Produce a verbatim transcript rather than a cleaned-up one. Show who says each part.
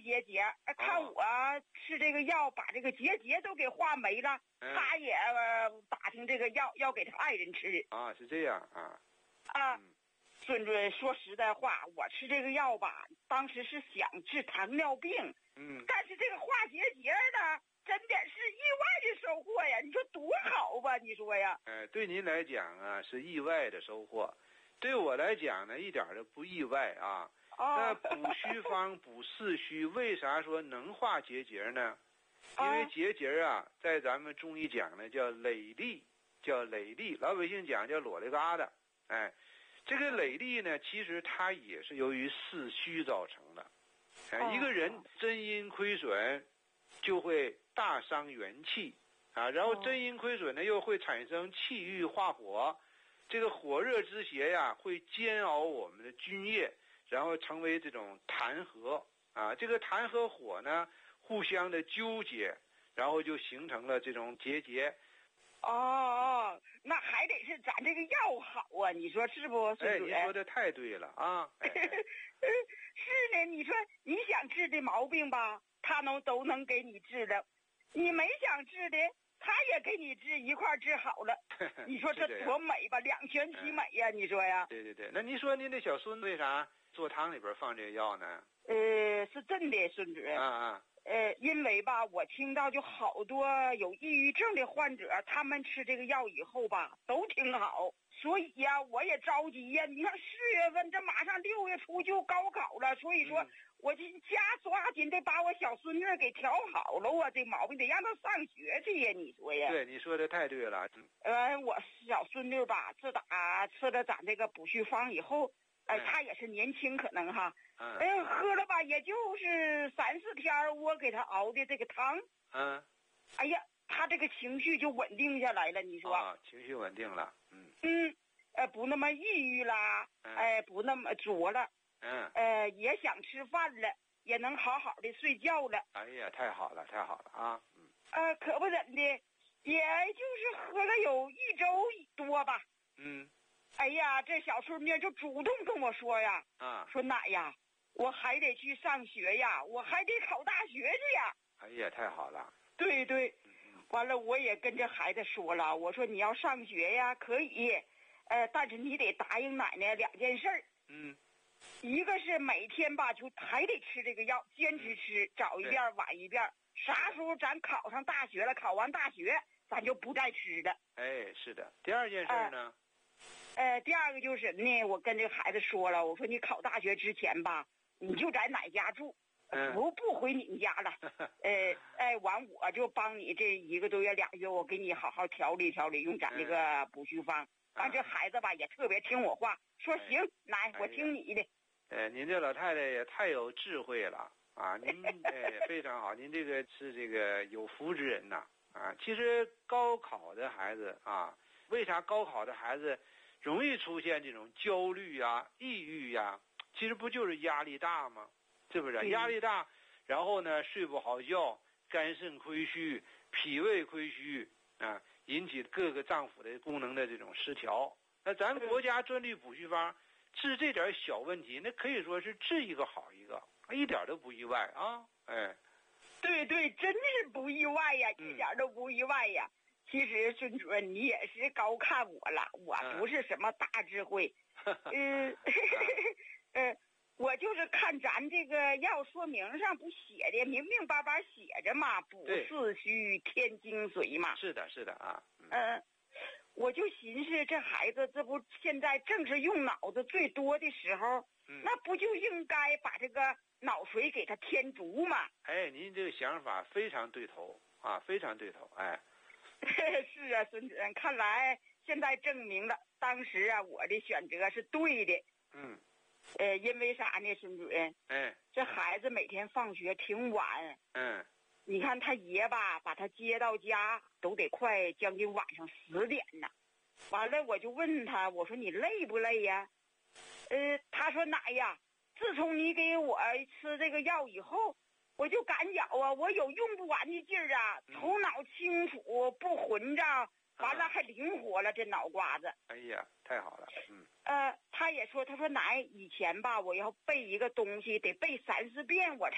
Speaker 1: 结节，呃、看我吃这个药把这个结节都给化没了，
Speaker 2: 嗯、
Speaker 1: 他也、呃、打听这个药要给他爱人吃。
Speaker 2: 啊，是这样啊。
Speaker 1: 啊，
Speaker 2: 嗯、
Speaker 1: 孙主任说实在话，我吃这个药吧，当时是想治糖尿病，
Speaker 2: 嗯，
Speaker 1: 但是这个化结节呢，真的是意外的收获呀！你说多好吧？你说呀？
Speaker 2: 哎、呃，对您来讲啊是意外的收获，对我来讲呢一点都不意外啊。
Speaker 1: 哦、
Speaker 2: 那补虚方补四虚，为啥说能化结节呢？因为结节啊，在咱们中医讲呢叫累粒，叫累粒，老百姓讲叫裸里疙瘩。哎，这个累粒呢，其实它也是由于四虚造成的。哎，一个人真阴亏损，就会大伤元气啊，然后真阴亏损呢，又会产生气郁化火，这个火热之邪呀，会煎熬我们的津液，然后成为这种痰和啊，这个痰和火呢互相的纠结，然后就形成了这种结节。
Speaker 1: 哦，那还得是咱这个药好啊，你说是不？
Speaker 2: 哎，你说的太对了啊！哎哎
Speaker 1: 是呢，你说你想治的毛病吧，他能都能给你治的；你没想治的，他也给你治，一块治好了。你说这多美吧，两全其美呀！你说呀？
Speaker 2: 对对对，那您说您的小孙为啥做汤里边放这个药呢？
Speaker 1: 呃，是真的，孙主任。
Speaker 2: 啊啊。
Speaker 1: 呃，因为吧，我听到就好多有抑郁症的患者，他们吃这个药以后吧，都挺好。所以呀，我也着急呀。你看四月份，这马上六月初就高考了，所以说，
Speaker 2: 嗯、
Speaker 1: 我这家抓紧得把我小孙女给调好了啊，这毛病得让她上学去呀。你说呀？
Speaker 2: 对，你说的太对了。嗯、
Speaker 1: 呃，我小孙女吧，自打吃了咱这个补虚方以后，呃，
Speaker 2: 嗯、
Speaker 1: 她也是年轻，可能哈。
Speaker 2: 嗯，
Speaker 1: 哎，喝了吧，也就是三四天，我给他熬的这个汤。
Speaker 2: 嗯，
Speaker 1: 哎呀，他这个情绪就稳定下来了。你说？
Speaker 2: 啊，情绪稳定了。嗯
Speaker 1: 嗯，呃，不那么抑郁啦，
Speaker 2: 嗯、
Speaker 1: 哎，不那么作了。
Speaker 2: 嗯，
Speaker 1: 呃，也想吃饭了，也能好好的睡觉了。
Speaker 2: 哎呀，太好了，太好了啊！嗯，
Speaker 1: 呃，可不怎的，也就是喝了有一周多吧。
Speaker 2: 嗯，
Speaker 1: 哎呀，这小孙女就主动跟我说呀，
Speaker 2: 啊，
Speaker 1: 说奶呀。我还得去上学呀，我还得考大学去呀。
Speaker 2: 哎呀，太好了。
Speaker 1: 对对，
Speaker 2: 嗯嗯、
Speaker 1: 完了我也跟这孩子说了，我说你要上学呀，可以，呃，但是你得答应奶奶两件事儿。
Speaker 2: 嗯，
Speaker 1: 一个是每天吧，就还得吃这个药，坚持吃，嗯、早一遍晚一遍。啥时候咱考上大学了，考完大学，咱就不再吃了。
Speaker 2: 哎，是的。第二件事呢？
Speaker 1: 呃，呃第二个就是呢，我跟这个孩子说了，我说你考大学之前吧。你就在奶家住，不不回你们家了。呃，哎，完我就帮你这一个多月俩月，我给你好好调理调理，用咱这个补虚方。完、嗯、这孩子吧也特别听我话，说行，奶、哎、我听你的。
Speaker 2: 呃，您这老太太也太有智慧了啊！您哎非常好，您这个是这个有福之人呐啊！其实高考的孩子啊，为啥高考的孩子容易出现这种焦虑呀、抑郁呀？其实不就是压力大吗？是不是？压力大，然后呢睡不好觉，肝肾亏虚，脾胃亏虚啊，引起各个脏腑的功能的这种失调。那咱国家专利补虚方治这点小问题，那可以说是治一个好一个，一点都不意外啊！哎，
Speaker 1: 对对，真是不意外呀，一点都不意外呀。嗯、其实孙主任你也是高看我了，我不是什么大智慧，嗯。呃，我就是看咱这个药说明上不写的明明白白写着嘛，补四虚添精髓嘛。
Speaker 2: 是的，是的啊。
Speaker 1: 嗯、呃，我就寻思这孩子这不现在正是用脑子最多的时候，
Speaker 2: 嗯、
Speaker 1: 那不就应该把这个脑髓给他添足嘛？
Speaker 2: 哎，您这个想法非常对头啊，非常对头，哎。
Speaker 1: 是啊，孙主任，看来现在证明了当时啊我的选择是对的。
Speaker 2: 嗯。
Speaker 1: 呃，因为啥呢，孙主任？
Speaker 2: 哎，
Speaker 1: 这孩子每天放学挺晚。
Speaker 2: 嗯，
Speaker 1: 你看他爷吧，把他接到家都得快将近晚上十点呢。完了，我就问他，我说你累不累呀？呃，他说奶呀，自从你给我吃这个药以后，我就感觉啊，我有用不完的劲儿啊，头脑清楚，不混账。完了还灵活了，这脑瓜子。
Speaker 2: 哎呀，太好了，嗯。
Speaker 1: 呃，他也说，他说奶，以前吧，我要背一个东西得背三四遍我才